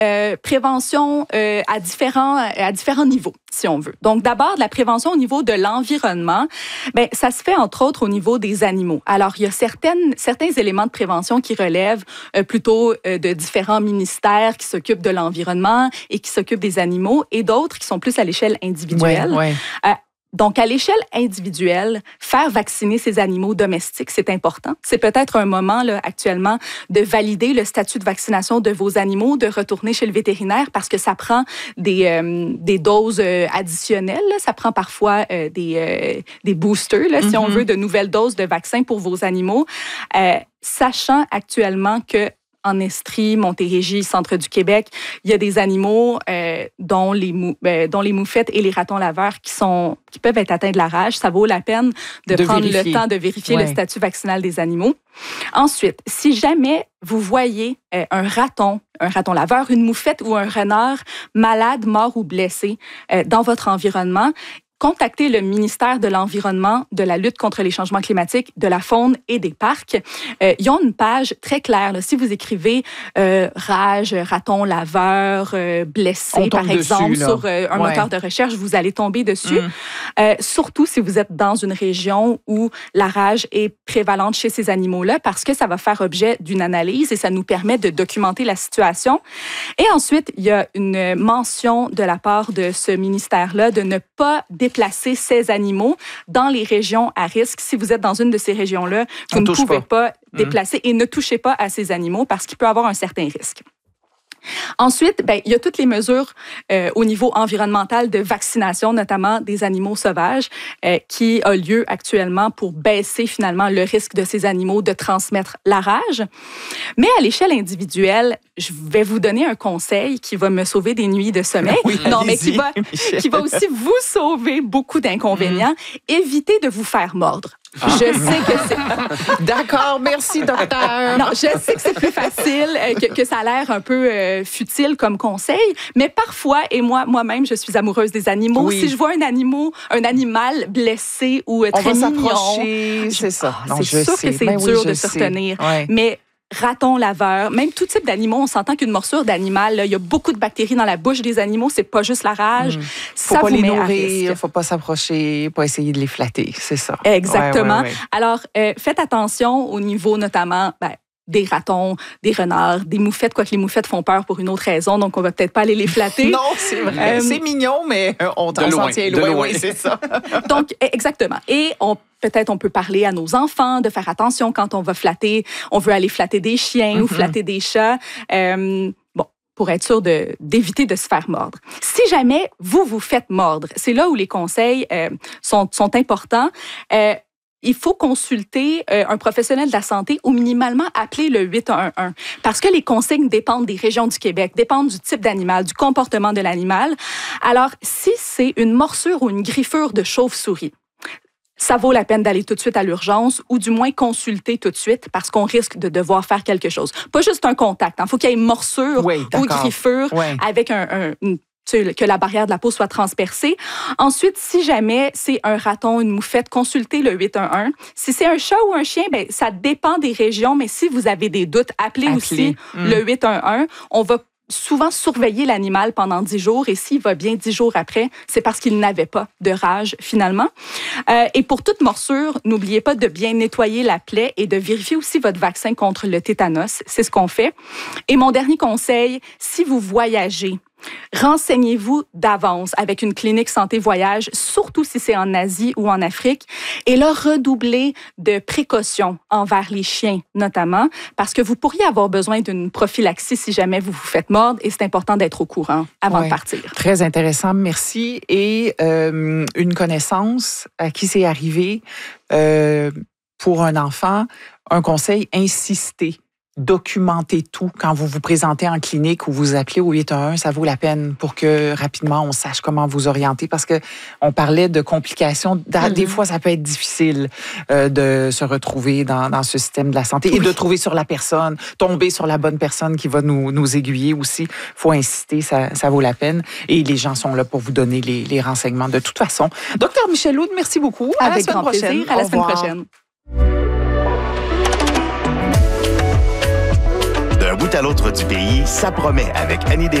prévention à différents niveaux, si on veut. Donc, d'abord, la prévention au niveau de l'environnement, ben, ça se fait entre autres au niveau des animaux. Alors, il y a certains éléments de prévention qui relèvent plutôt de différents ministères qui s'occupent de l'environnement et qui s'occupent des animaux, et d'autres qui sont plus à l'échelle individuelle. Ouais. Donc, à l'échelle individuelle, faire vacciner ces animaux domestiques, c'est important. C'est peut-être un moment, là, actuellement, de valider le statut de vaccination de vos animaux, de retourner chez le vétérinaire parce que ça prend des doses additionnelles. Là. Ça prend parfois des boosters, là, si on veut, de nouvelles doses de vaccins pour vos animaux. Sachant actuellement que en Estrie, Montérégie, centre du Québec, il y a des animaux dont les moufettes et les ratons laveurs qui peuvent être atteints de la rage. Ça vaut la peine de prendre le temps de vérifier le statut vaccinal des animaux. Ensuite, si jamais vous voyez un raton laveur, une moufette ou un renard malade, mort ou blessé dans votre environnement, contactez le ministère de l'Environnement, de la lutte contre les changements climatiques, de la faune et des parcs. Ils ont une page très claire. Là. Si vous écrivez rage, raton laveur, blessé, par exemple, dessus, sur un moteur de recherche, vous allez tomber dessus. Surtout si vous êtes dans une région où la rage est prévalente chez ces animaux-là, parce que ça va faire objet d'une analyse et ça nous permet de documenter la situation. Et ensuite, il y a une mention de la part de ce ministère-là de ne pas déplacer ces animaux dans les régions à risque. Si vous êtes dans une de ces régions-là, vous ne pouvez pas déplacer et ne touchez pas à ces animaux parce qu'il peut avoir un certain risque. Ensuite, il y a toutes les mesures au niveau environnemental de vaccination, notamment des animaux sauvages, qui a lieu actuellement pour baisser finalement le risque de ces animaux de transmettre la rage. Mais à l'échelle individuelle, je vais vous donner un conseil qui va me sauver des nuits de sommeil. Mais qui va aussi vous sauver beaucoup d'inconvénients. Évitez de vous faire mordre. Je sais que c'est... D'accord, merci, docteur. Non, je sais que c'est plus facile, que ça a l'air un peu futile comme conseil, mais parfois, et moi-même, je suis amoureuse des animaux. Si je vois un animal blessé ou très mignon... On va s'approcher, c'est ça. C'est sûr que c'est dur de se retenir, mais... Raton laveur, même tout type d'animaux, on s'entend qu'une morsure d'animal, il y a beaucoup de bactéries dans la bouche des animaux, c'est pas juste la rage. Faut pas les nourrir, faut pas s'approcher, pas essayer de les flatter, c'est ça. Exactement. Alors, faites attention au niveau notamment des ratons, des renards, des moufettes, quoique les moufettes font peur pour une autre raison, donc on va peut-être pas aller les flatter. Non, c'est vrai. C'est mignon, mais on s'en tient loin. Oui, c'est ça. Donc, exactement. Et peut-être on peut parler à nos enfants de faire attention quand on va flatter. On veut aller flatter des chiens ou flatter des chats. Pour être sûr d'éviter de se faire mordre. Si jamais vous faites mordre, c'est là où les conseils sont importants. Il faut consulter un professionnel de la santé ou minimalement appeler le 811 parce que les consignes dépendent des régions du Québec, dépendent du type d'animal, du comportement de l'animal. Alors, si c'est une morsure ou une griffure de chauve-souris, ça vaut la peine d'aller tout de suite à l'urgence ou du moins consulter tout de suite parce qu'on risque de devoir faire quelque chose. Pas juste un contact. Il faut qu'il y ait une morsure ou griffure avec que la barrière de la peau soit transpercée. Ensuite, si jamais c'est un raton, une moufette, consultez le 811. Si c'est un chat ou un chien, ça dépend des régions, mais si vous avez des doutes, appelez aussi le 811. On va souvent surveiller l'animal pendant 10 jours et s'il va bien 10 jours après, c'est parce qu'il n'avait pas de rage finalement. Et pour toute morsure, n'oubliez pas de bien nettoyer la plaie et de vérifier aussi votre vaccin contre le tétanos. C'est ce qu'on fait. Et mon dernier conseil, si vous voyagez, renseignez-vous d'avance avec une clinique santé voyage, surtout si c'est en Asie ou en Afrique, et là, redoublez de précautions envers les chiens, notamment, parce que vous pourriez avoir besoin d'une prophylaxie si jamais vous vous faites mordre, et c'est important d'être au courant avant de partir. Très intéressant, merci. Et une connaissance à qui c'est arrivé pour un enfant, un conseil, insistez. Documentez tout quand vous vous présentez en clinique ou vous appelez au 811, ça vaut la peine pour que rapidement on sache comment vous orienter parce que on parlait de complications. Des fois, ça peut être difficile de se retrouver dans ce système de la santé et de trouver sur la personne, tomber sur la bonne personne qui va nous aiguiller aussi. Faut insister, ça vaut la peine et les gens sont là pour vous donner les renseignements de toute façon. Docteur Michèle Houd, merci beaucoup. Avec grand plaisir. À la semaine prochaine. De D'un bout à l'autre du pays, ça promet avec Annie